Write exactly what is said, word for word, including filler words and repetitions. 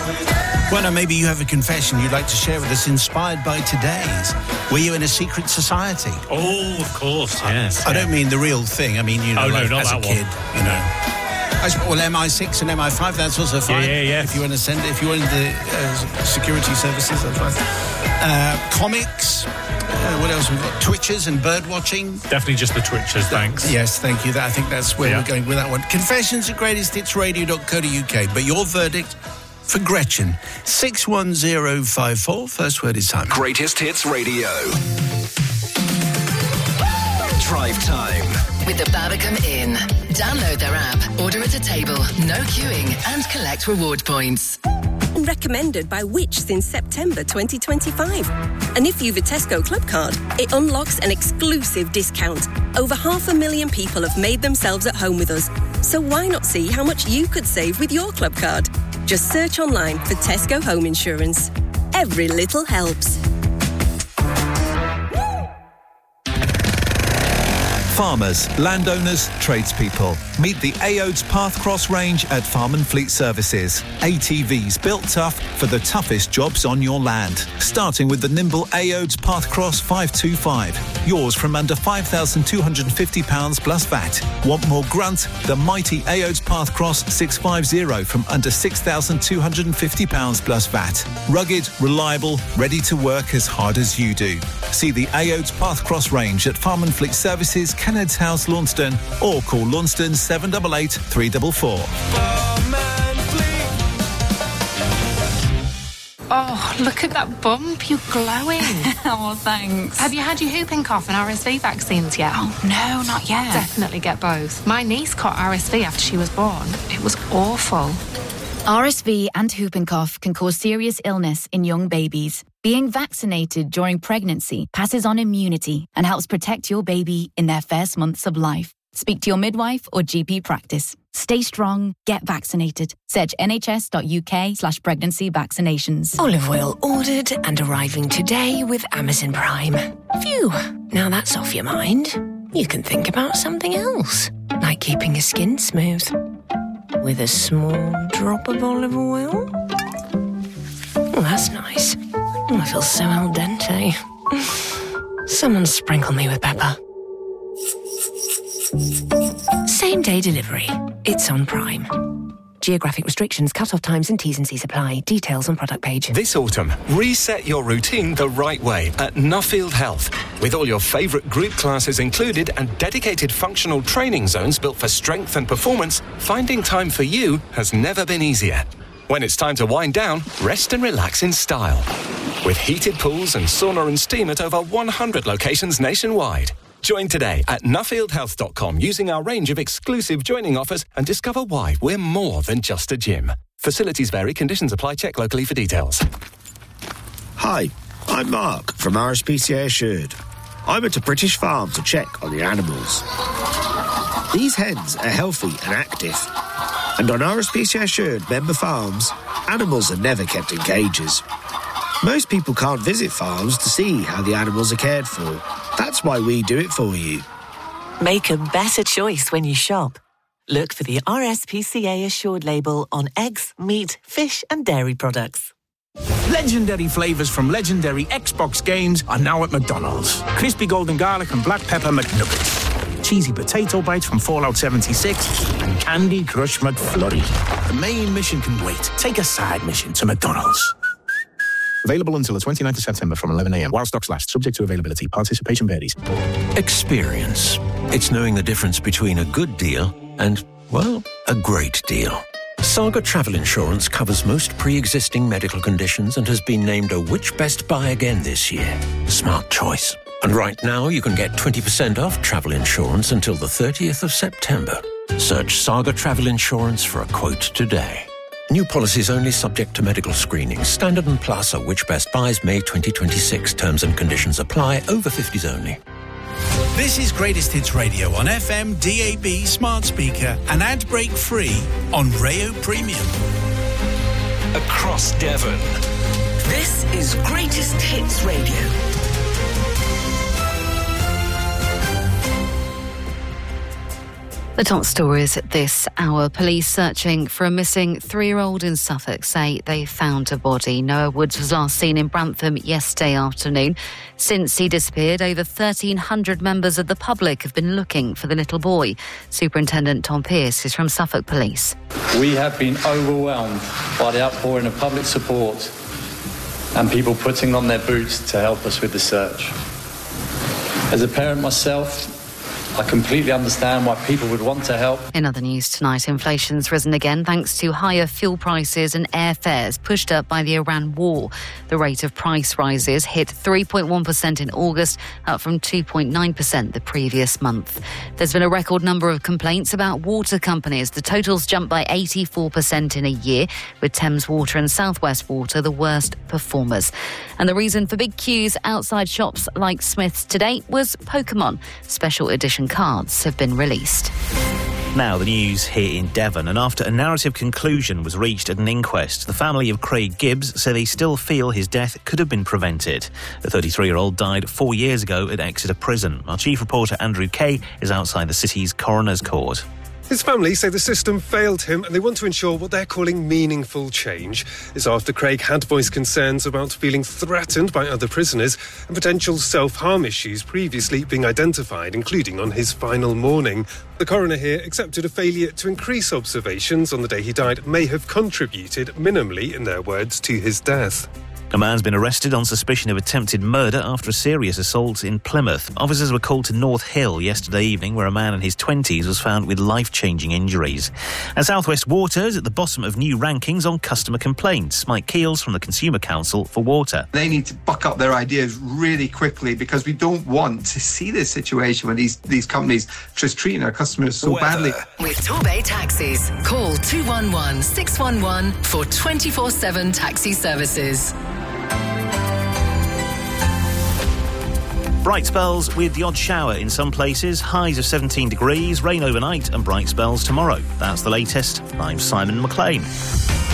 Well, now, maybe you have a confession you'd like to share with us inspired by today's. Were you in a secret society? Oh, of course, yes. I, I yeah. don't mean the real thing. I mean, you know, oh, like, no, not as that a kid, one. you know. I suppose, well, M I six and M I five, that's also fine. Yeah, yeah, yeah. If you want to send it, if you want the uh, security services, that's fine. Uh, comics. Uh, what else we've got? Twitchers and bird watching. Definitely just the Twitchers, thanks. Yes, thank you. That, I think that's where yeah. we're going with that one. Confessions at greatest hits radio dot co dot uk. But your verdict for Gretchen. six one zero five four. First word is time. Greatest Hits Radio. Drive time. With the Babacom Inn. Download their app, order at a table, no queuing, and collect reward points. Recommended by Which since September twenty twenty-five. And if you've a Tesco Club card, it unlocks an exclusive discount. Over half a million people have made themselves at home with us. So why not see how much you could save with your club card? Just search online for Tesco Home Insurance. Every little helps. Farmers, landowners, tradespeople. Meet the Aodes Pathcross range at Farm and Fleet Services. A T Vs built tough for the toughest jobs on your land. Starting with the nimble Aodes Pathcross five two five. Yours from under five thousand two hundred fifty pounds plus V A T. Want more grunt? The mighty Aodes Pathcross six fifty from under six thousand two hundred fifty pounds plus V A T. Rugged, reliable, ready to work as hard as you do. See the Aodes Pathcross range at Farm and Fleet Services, Kenned's House, Launceston, or call Launceston seven eight eight, three four four. Oh, look at that bump. You're glowing. Oh, thanks. Have you had your whooping cough and R S V vaccines yet? Oh, no, not yet. Definitely get both. My niece caught R S V after she was born. It was awful. R S V and whooping cough can cause serious illness in young babies. Being vaccinated during pregnancy passes on immunity and helps protect your baby in their first months of life. Speak to your midwife or G P practice. Stay strong, get vaccinated. Search nhs.uk slash pregnancy vaccinations. Olive oil ordered and arriving today with Amazon Prime. Phew, now that's off your mind. You can think about something else, like keeping your skin smooth. With a small drop of olive oil. Oh, that's nice. Oh, I feel so al dente. Someone sprinkle me with pepper. Same day delivery. It's on Prime. Geographic restrictions, cut-off times and T's and C's apply. Details on product page. This autumn, reset your routine the right way at Nuffield Health. With all your favourite group classes included and dedicated functional training zones built for strength and performance, finding time for you has never been easier. When it's time to wind down, rest and relax in style. With heated pools and sauna and steam at over one hundred locations nationwide. Join today at nuffield health dot com using our range of exclusive joining offers and discover why we're more than just a gym. Facilities vary, conditions apply, check locally for details. Hi, I'm Mark from R S P C A Assured. I went to British Farm to check on the animals. These hens are healthy and active. And on R S P C A Assured member farms, animals are never kept in cages. Most people can't visit farms to see how the animals are cared for. That's why we do it for you. Make a better choice when you shop. Look for the R S P C A Assured label on eggs, meat, fish and dairy products. Legendary flavours from legendary Xbox games are now at McDonald's. Crispy golden garlic and black pepper McNuggets. Cheesy potato bites from Fallout seventy-six and Candy Crush McFlurry. The main mission can wait. Take a side mission to McDonald's. Available until the twenty-ninth of September from eleven a.m. while stocks last. Subject to availability. Participation varies. Experience. It's knowing the difference between a good deal and, well, a great deal. Saga Travel Insurance covers most pre-existing medical conditions and has been named a Which Best Buy again this year. Smart choice. And right now you can get twenty percent off travel insurance until the thirtieth of September. Search Saga Travel Insurance for a quote today. New policies only subject to medical screening. Standard and Plus are Which Best Buys May twenty twenty-six. Terms and conditions apply. Over fifties only. This is Greatest Hits Radio on F M, D A B, smart speaker and ad break free on Rayo Premium. Across Devon. This is Greatest Hits Radio. The top stories at this hour. Police searching for a missing three-year-old in Suffolk say they found a body. Noah Woods was last seen in Brantham yesterday afternoon. Since he disappeared, over thirteen hundred members of the public have been looking for the little boy. Superintendent Tom Pearce is from Suffolk Police. We have been overwhelmed by the outpouring of public support and people putting on their boots to help us with the search. As a parent myself, I completely understand why people would want to help. In other news tonight, inflation's risen again thanks to higher fuel prices and airfares pushed up by the Iran war. The rate of price rises hit three point one percent in August, up from two point nine percent the previous month. There's been a record number of complaints about water companies. The totals jumped by eighty-four percent in a year, with Thames Water and South West Water the worst performers. And the reason for big queues outside shops like Smith's today was Pokemon. Special edition cards have been released. Now the news here in Devon, and after a narrative conclusion was reached at an inquest, the family of Craig Gibbs say they still feel his death could have been prevented. The thirty-three-year-old died four years ago at Exeter Prison. Our chief reporter Andrew Kay is outside the city's coroner's court. His family say the system failed him and they want to ensure what they're calling meaningful change. It's after Craig had voiced concerns about feeling threatened by other prisoners and potential self-harm issues previously being identified, including on his final morning. The coroner here accepted a failure to increase observations on the day he died may have contributed minimally, in their words, to his death. A man's been arrested on suspicion of attempted murder after a serious assault in Plymouth. Officers were called to North Hill yesterday evening, where a man in his twenties was found with life-changing injuries. And South West Water is at the bottom of new rankings on customer complaints. Mike Keels from the Consumer Council for Water. They need to buck up their ideas really quickly, because we don't want to see this situation where these, these companies just treating our customers so badly. With Torbay Taxis. Call two one one, six one one for twenty-four seven taxi services. Bright spells with the odd shower in some places, highs of seventeen degrees, rain overnight and bright spells tomorrow. That's the latest. I'm Simon McLean.